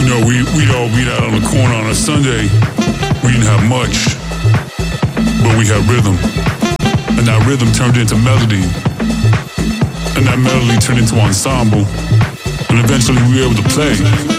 we'd all meet out on the corner on a Sunday. We didn't have much, but we had rhythm. And that rhythm turned into melody. And that melody turned into ensemble. And eventually we were able to play.